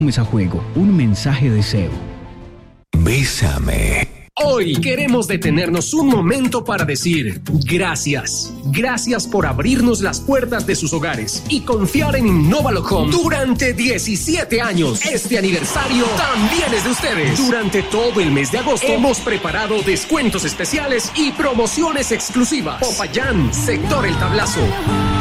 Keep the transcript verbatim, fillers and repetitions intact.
A juego, un mensaje de deseo. Bésame. Hoy queremos detenernos un momento para decir gracias. Gracias por abrirnos las puertas de sus hogares y confiar en Innovalocom durante diecisiete años. Este aniversario también es de ustedes. Durante todo el mes de agosto hemos preparado descuentos especiales y promociones exclusivas. Popayán, Sector El Tablazo,